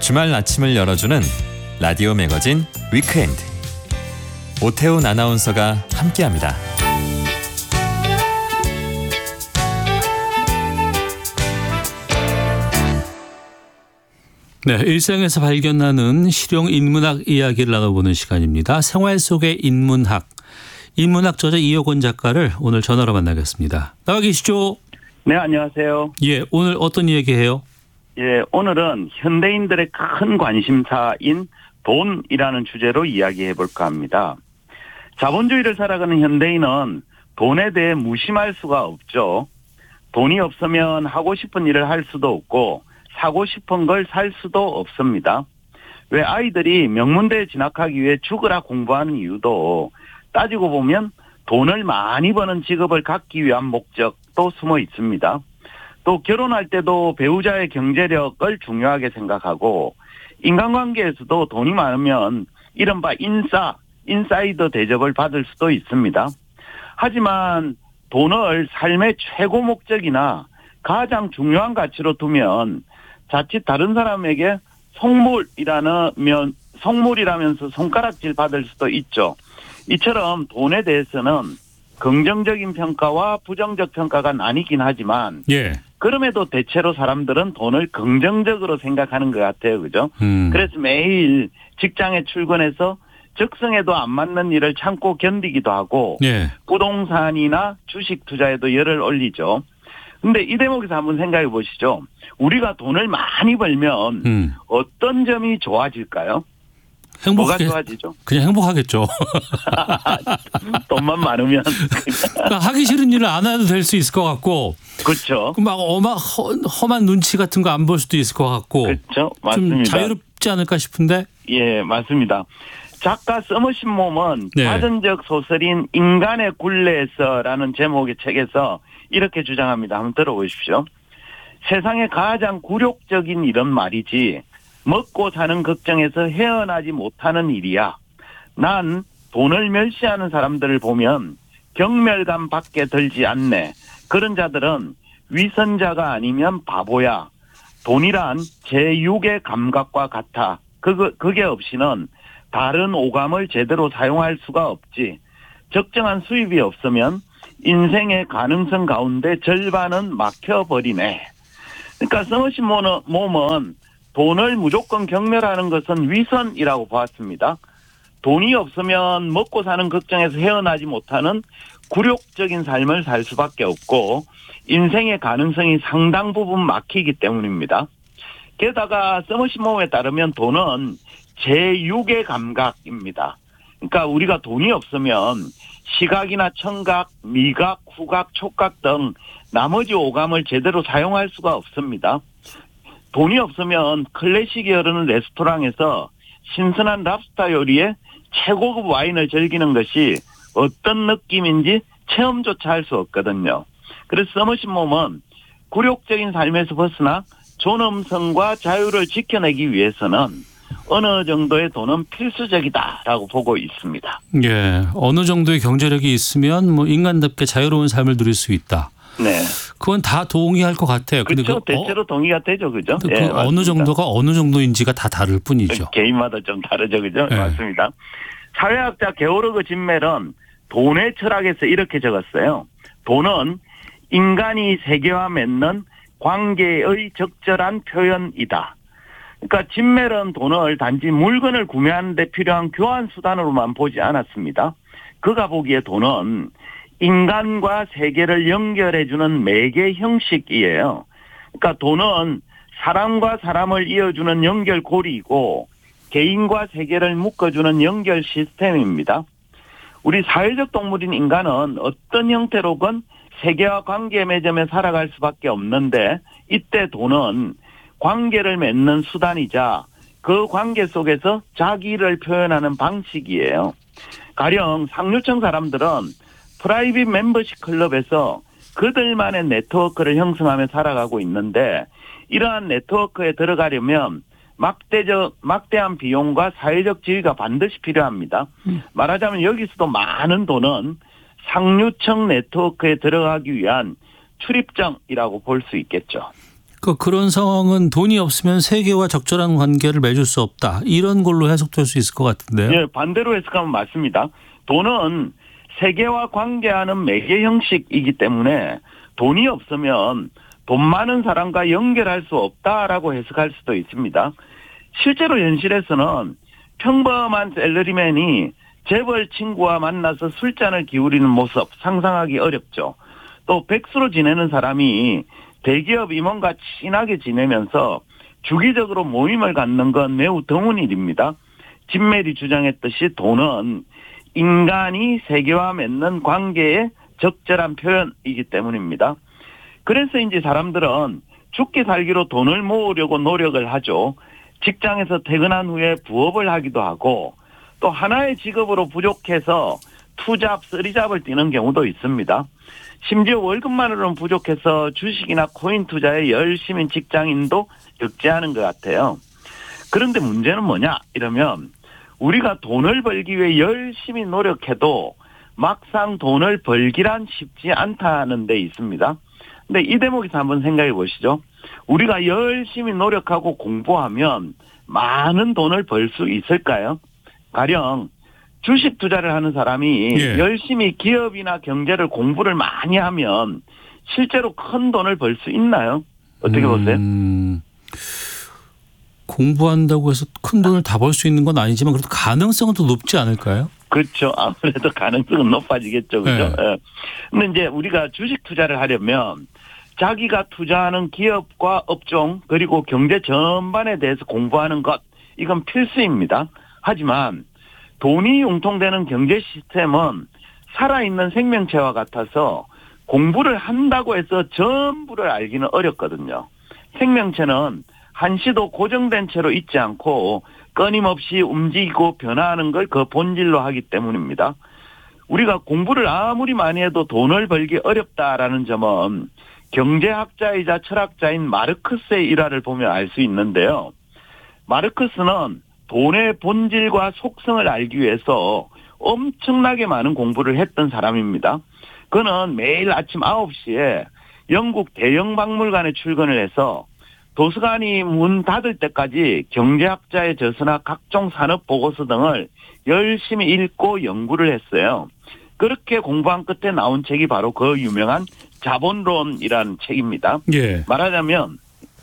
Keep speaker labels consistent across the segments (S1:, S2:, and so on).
S1: 주말 아침을 열어주는 라디오 매거진 위크엔드. 오태훈 아나운서가 함께합니다.
S2: 네, 일상에서 발견하는 실용 인문학 이야기를 나눠보는 시간입니다. 생활 속의 인문학, 인문학 저자 이혁원 작가를 오늘 전화로 만나겠습니다. 나와 계시죠?
S3: 네, 안녕하세요.
S2: 예, 오늘 어떤 이야기해요?
S3: 예, 오늘은 현대인들의 큰 관심사인 돈이라는 주제로 이야기해 볼까 합니다. 자본주의를 살아가는 현대인은 돈에 대해 무심할 수가 없죠. 돈이 없으면 하고 싶은 일을 할 수도 없고 사고 싶은 걸 살 수도 없습니다. 왜 아이들이 명문대에 진학하기 위해 죽으라 공부하는 이유도 따지고 보면 돈을 많이 버는 직업을 갖기 위한 목적도 숨어 있습니다. 또 결혼할 때도 배우자의 경제력을 중요하게 생각하고 인간관계에서도 돈이 많으면 이른바 인사이더 대접을 받을 수도 있습니다. 하지만 돈을 삶의 최고 목적이나 가장 중요한 가치로 두면 자칫 다른 사람에게 성물이라면서 손가락질 받을 수도 있죠. 이처럼 돈에 대해서는 긍정적인 평가와 부정적 평가가 나뉘긴 하지만 그럼에도 대체로 사람들은 돈을 긍정적으로 생각하는 것 같아요. 그죠? 그래서 매일 직장에 출근해서 적성에도 안 맞는 일을 참고 견디기도 하고 부동산이나 주식 투자에도 열을 올리죠. 근데 이 대목에서 한번 생각해 보시죠. 우리가 돈을 많이 벌면 어떤 점이 좋아질까요? 뭐가 좋아지죠?
S2: 그냥 행복하겠죠.
S3: 돈만 많으면.
S2: 그러니까 하기 싫은 일을 안 해도 될 수 있을 것 같고.
S3: 그렇죠.
S2: 막 험한 눈치 같은 거 안 볼 수도 있을 것 같고.
S3: 그렇죠. 맞습니다.
S2: 좀 자유롭지 않을까 싶은데.
S3: 예, 맞습니다. 작가 서머신 몬은 사전적 소설인 인간의 굴레에서라는 제목의 책에서 이렇게 주장합니다. 한번 들어보십시오. 세상의 가장 굴욕적인 일은 말이지 먹고 사는 걱정에서 헤어나지 못하는 일이야. 난 돈을 멸시하는 사람들을 보면 경멸감 밖에 들지 않네. 그런 자들은 위선자가 아니면 바보야. 돈이란 제6의 감각과 같아. 그게 없이는 다른 오감을 제대로 사용할 수가 없지. 적정한 수입이 없으면 인생의 가능성 가운데 절반은 막혀버리네. 그러니까 서머신 몬은 돈을 무조건 경멸하는 것은 위선이라고 보았습니다. 돈이 없으면 먹고 사는 걱정에서 헤어나지 못하는 굴욕적인 삶을 살 수밖에 없고 인생의 가능성이 상당 부분 막히기 때문입니다. 게다가 서머신 몬에 따르면 돈은 제6의 감각입니다. 그러니까 우리가 돈이 없으면 시각이나 청각, 미각, 후각, 촉각 등 나머지 오감을 제대로 사용할 수가 없습니다. 돈이 없으면 클래식이 흐르는 레스토랑에서 신선한 랍스터 요리에 최고급 와인을 즐기는 것이 어떤 느낌인지 체험조차 할 수 없거든요. 그래서 서머신 몬은 굴욕적인 삶에서 벗어나 존엄성과 자유를 지켜내기 위해서는 어느 정도의 돈은 필수적이다라고 보고 있습니다.
S2: 예, 어느 정도의 경제력이 있으면 뭐 인간답게 자유로운 삶을 누릴 수 있다.
S3: 네,
S2: 그건 다 동의할 것 같아요.
S3: 그렇죠. 대체로 동의가 되죠, 그죠?
S2: 예, 어느 정도가 어느 정도인지가 다 다를 뿐이죠.
S3: 개인마다 좀 다르죠, 그죠?
S2: 네.
S3: 맞습니다. 사회학자 게오르그 짐멜은 돈의 철학에서 이렇게 적었어요. 돈은 인간이 세계와 맺는 관계의 적절한 표현이다. 그러니까 짐멜은 돈을 단지 물건을 구매하는 데 필요한 교환 수단으로만 보지 않았습니다. 그가 보기에 돈은 인간과 세계를 연결해주는 매개 형식이에요. 그러니까 돈은 사람과 사람을 이어주는 연결고리이고 개인과 세계를 묶어주는 연결 시스템입니다. 우리 사회적 동물인 인간은 어떤 형태로건 세계와 관계 맺으며 살아갈 수밖에 없는데 이때 돈은 관계를 맺는 수단이자 그 관계 속에서 자기를 표현하는 방식이에요. 가령 상류층 사람들은 프라이빗 멤버십 클럽에서 그들만의 네트워크를 형성하며 살아가고 있는데 이러한 네트워크에 들어가려면 막대한 비용과 사회적 지위가 반드시 필요합니다. 말하자면 여기서도 많은 돈은 상류층 네트워크에 들어가기 위한 출입증이라고 볼 수 있겠죠.
S2: 그러니까 그런 상황은 돈이 없으면 세계와 적절한 관계를 맺을 수 없다. 이런 걸로 해석될 수 있을 것 같은데요.
S3: 예, 반대로 해석하면 맞습니다. 돈은 세계와 관계하는 매개 형식이기 때문에 돈이 없으면 돈 많은 사람과 연결할 수 없다라고 해석할 수도 있습니다. 실제로 현실에서는 평범한 샐러리맨이 재벌 친구와 만나서 술잔을 기울이는 모습 상상하기 어렵죠. 또 백수로 지내는 사람이 대기업 임원과 친하게 지내면서 주기적으로 모임을 갖는 건 매우 드문 일입니다. 짐 메리 주장했듯이 돈은 인간이 세계와 맺는 관계의 적절한 표현이기 때문입니다. 그래서인지 사람들은 죽기 살기로 돈을 모으려고 노력을 하죠. 직장에서 퇴근한 후에 부업을 하기도 하고 또 하나의 직업으로 부족해서 투잡, 쓰리잡을 뛰는 경우도 있습니다. 심지어 월급만으로는 부족해서 주식이나 코인 투자에 열심인 직장인도 적지 않은 것 같아요. 그런데 문제는 뭐냐 이러면 우리가 돈을 벌기 위해 열심히 노력해도 막상 돈을 벌기란 쉽지 않다는 데 있습니다. 근데 이 대목에서 한번 생각해 보시죠. 우리가 열심히 노력하고 공부하면 많은 돈을 벌 수 있을까요? 가령 주식 투자를 하는 사람이 열심히 기업이나 경제를 공부를 많이 하면 실제로 큰 돈을 벌 수 있나요? 어떻게 보세요? 공부한다고
S2: 해서 큰 돈을 다 벌 수 있는 건 아니지만 그래도 가능성은 더 높지 않을까요?
S3: 그렇죠. 아무래도 가능성은 높아지겠죠. 그렇죠? 네. 근데 이제 우리가 주식 투자를 하려면 자기가 투자하는 기업과 업종 그리고 경제 전반에 대해서 공부하는 것 이건 필수입니다. 하지만 돈이 융통되는 경제 시스템은 살아있는 생명체와 같아서 공부를 한다고 해서 전부를 알기는 어렵거든요. 생명체는 한시도 고정된 채로 있지 않고 끊임없이 움직이고 변화하는 걸 그 본질로 하기 때문입니다. 우리가 공부를 아무리 많이 해도 돈을 벌기 어렵다라는 점은 경제학자이자 철학자인 마르크스의 일화를 보면 알 수 있는데요. 마르크스는 돈의 본질과 속성을 알기 위해서 엄청나게 많은 공부를 했던 사람입니다. 그는 매일 아침 9시에 영국 대형 박물관에 출근을 해서 도서관이 문 닫을 때까지 경제학자의 저서나 각종 산업 보고서 등을 열심히 읽고 연구를 했어요. 그렇게 공부한 끝에 나온 책이 바로 그 유명한 자본론이라는 책입니다. 예. 말하자면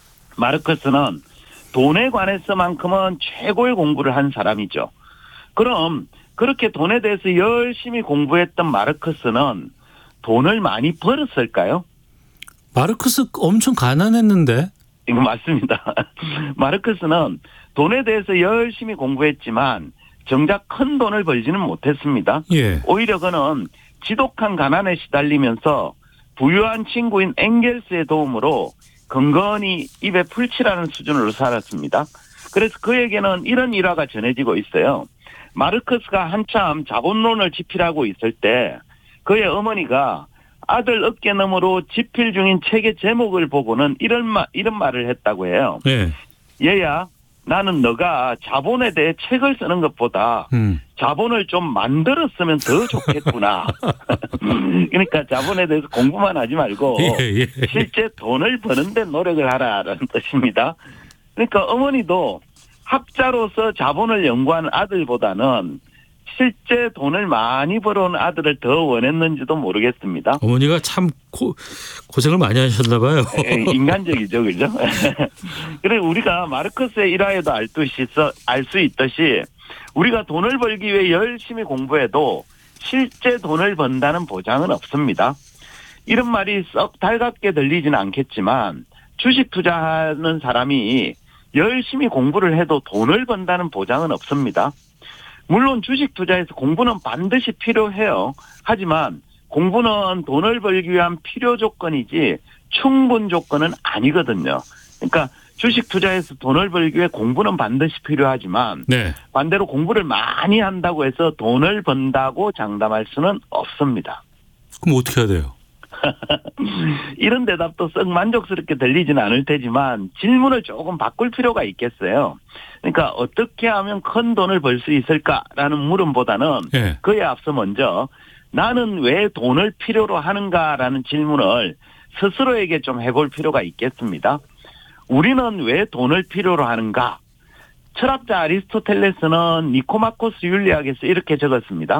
S3: 마르크스는 돈에 관해서만큼은 최고의 공부를 한 사람이죠. 그럼 그렇게 돈에 대해서 열심히 공부했던 마르크스는 돈을 많이 벌었을까요?
S2: 마르크스 엄청 가난했는데.
S3: 이거 맞습니다. 마르크스는 돈에 대해서 열심히 공부했지만 정작 큰 돈을 벌지는 못했습니다. 예. 오히려 그는 지독한 가난에 시달리면서 부유한 친구인 엥겔스의 도움으로 건건히 입에 풀칠하는 수준으로 살았습니다. 그래서 그에게는 이런 일화가 전해지고 있어요. 마르크스가 한참 자본론을 집필하고 있을 때 그의 어머니가 아들 어깨너머로 집필 중인 책의 제목을 보고는 이런 말을 했다고 해요. 네. 얘야, 나는 너가 자본에 대해 책을 쓰는 것보다 자본을 좀 만들었으면 더 좋겠구나. 그러니까 자본에 대해서 공부만 하지 말고 실제 돈을 버는 데 노력을 하라는 뜻입니다. 그러니까 어머니도 학자로서 자본을 연구하는 아들보다는 실제 돈을 많이 벌어온 아들을 더 원했는지도 모르겠습니다.
S2: 어머니가 참 고생을 많이 하셨나 봐요.
S3: 인간적이죠. 그죠? 그래 우리가 마르크스의 일화에도 알 수 있듯이 우리가 돈을 벌기 위해 열심히 공부해도 실제 돈을 번다는 보장은 없습니다. 이런 말이 썩 달갑게 들리지는 않겠지만 주식 투자하는 사람이 열심히 공부를 해도 돈을 번다는 보장은 없습니다. 물론 주식 투자에서 공부는 반드시 필요해요. 하지만 공부는 돈을 벌기 위한 필요 조건이지 충분 조건은 아니거든요. 그러니까 주식 투자에서 돈을 벌기 위해 공부는 반드시 필요하지만 네. 반대로 공부를 많이 한다고 해서 돈을 번다고 장담할 수는 없습니다.
S2: 그럼 어떻게 해야 돼요?
S3: 이런 대답도 썩 만족스럽게 들리지는 않을 테지만 질문을 조금 바꿀 필요가 있겠어요. 그러니까 어떻게 하면 큰 돈을 벌 수 있을까라는 물음보다는 네. 그에 앞서 먼저 나는 왜 돈을 필요로 하는가라는 질문을 스스로에게 좀 해볼 필요가 있겠습니다. 우리는 왜 돈을 필요로 하는가? 철학자 아리스토텔레스는 니코마코스 윤리학에서 이렇게 적었습니다.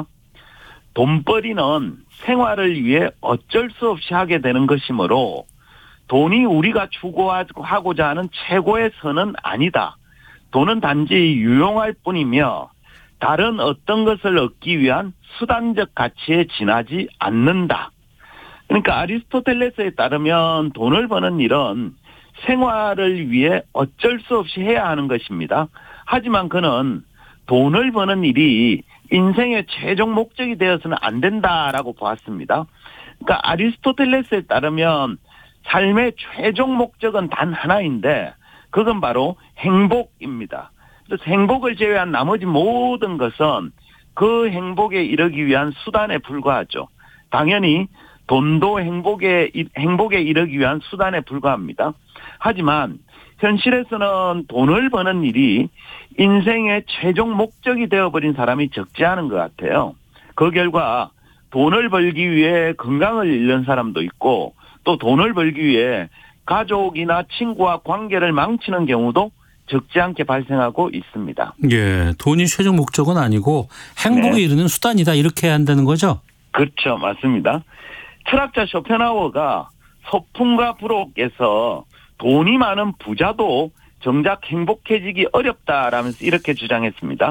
S3: 돈벌이는 생활을 위해 어쩔 수 없이 하게 되는 것이므로 돈이 우리가 추구하고자 하는 최고의 선은 아니다. 돈은 단지 유용할 뿐이며 다른 어떤 것을 얻기 위한 수단적 가치에 지나지 않는다. 그러니까 아리스토텔레스에 따르면 돈을 버는 일은 생활을 위해 어쩔 수 없이 해야 하는 것입니다. 하지만 그는 돈을 버는 일이 인생의 최종 목적이 되어서는 안 된다라고 보았습니다. 그러니까 아리스토텔레스에 따르면 삶의 최종 목적은 단 하나인데 그건 바로 행복입니다. 그래서 행복을 제외한 나머지 모든 것은 그 행복에 이르기 위한 수단에 불과하죠. 당연히 돈도 행복에 이르기 위한 수단에 불과합니다. 하지만 현실에서는 돈을 버는 일이 인생의 최종 목적이 되어버린 사람이 적지 않은 것 같아요. 그 결과 돈을 벌기 위해 건강을 잃는 사람도 있고 또 돈을 벌기 위해 가족이나 친구와 관계를 망치는 경우도 적지 않게 발생하고 있습니다.
S2: 예, 돈이 최종 목적은 아니고 행복에
S3: 네.
S2: 이르는 수단이다 이렇게 해야 한다는 거죠?
S3: 그렇죠. 맞습니다. 철학자 쇼펜하우어가 소풍과 부록에서 돈이 많은 부자도 정작 행복해지기 어렵다라면서 이렇게 주장했습니다.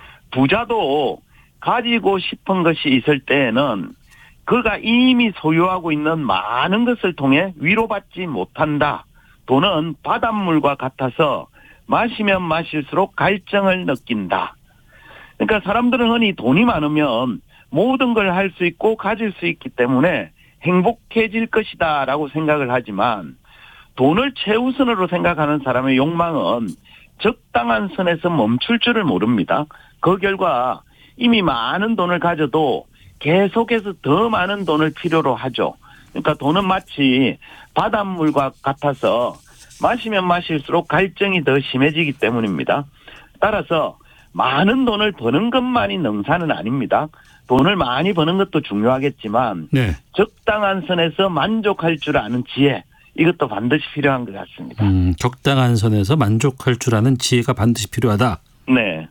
S3: 부자도 가지고 싶은 것이 있을 때에는 그가 이미 소유하고 있는 많은 것을 통해 위로받지 못한다. 돈은 바닷물과 같아서 마시면 마실수록 갈증을 느낀다. 그러니까 사람들은 흔히 돈이 많으면 모든 걸 할 수 있고 가질 수 있기 때문에 행복해질 것이다 라고 생각을 하지만 돈을 최우선으로 생각하는 사람의 욕망은 적당한 선에서 멈출 줄을 모릅니다. 그 결과 이미 많은 돈을 가져도 계속해서 더 많은 돈을 필요로 하죠. 그러니까 돈은 마치 바닷물과 같아서 마시면 마실수록 갈증이 더 심해지기 때문입니다. 따라서 많은 돈을 버는 것만이 능사는 아닙니다. 돈을 많이 버는 것도 중요하겠지만 네. 적당한 선에서 만족할 줄 아는 지혜 이것도 반드시 필요한 것 같습니다.
S2: 적당한 선에서 만족할 줄 아는 지혜가 반드시 필요하다.
S3: 네.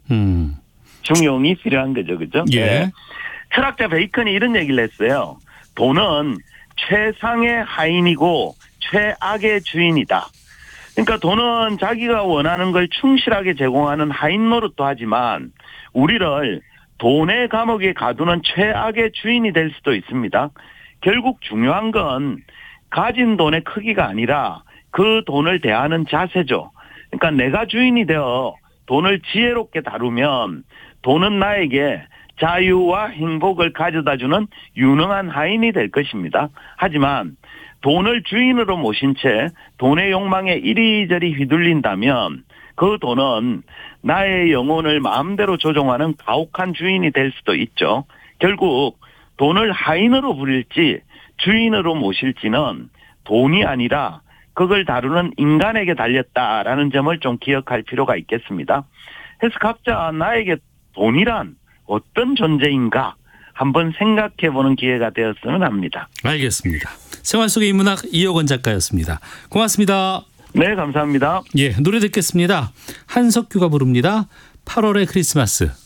S3: 중용이 필요한 거죠. 그죠?
S2: 예.
S3: 네. 철학자 베이컨이 이런 얘기를 했어요. 돈은 최상의 하인이고 최악의 주인이다. 그러니까 돈은 자기가 원하는 걸 충실하게 제공하는 하인 노릇도 하지만 우리를 돈의 감옥에 가두는 최악의 주인이 될 수도 있습니다. 결국 중요한 건 가진 돈의 크기가 아니라 그 돈을 대하는 자세죠. 그러니까 내가 주인이 되어 돈을 지혜롭게 다루면 돈은 나에게 자유와 행복을 가져다주는 유능한 하인이 될 것입니다. 하지만 돈을 주인으로 모신 채 돈의 욕망에 이리저리 휘둘린다면 그 돈은 나의 영혼을 마음대로 조종하는 가혹한 주인이 될 수도 있죠. 결국 돈을 하인으로 부릴지 주인으로 모실지는 돈이 아니라 그걸 다루는 인간에게 달렸다라는 점을 좀 기억할 필요가 있겠습니다. 그래서 각자 나에게 돈이란 어떤 존재인가 한번 생각해보는 기회가 되었으면 합니다.
S2: 알겠습니다. 생활 속의 인문학 이혁원 작가였습니다. 고맙습니다.
S3: 네, 감사합니다.
S2: 예, 노래 듣겠습니다. 한석규가 부릅니다. 8월의 크리스마스.